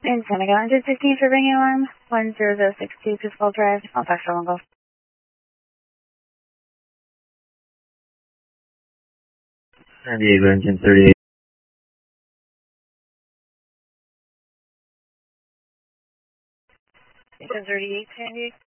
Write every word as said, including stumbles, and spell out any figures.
In San Miguel, engine sixteen for ringing alarm, one zero zero six two, Piscal Drive, Alpha One Golf. San Diego, engine thirty-eight. Engine thirty-eight, San Diego.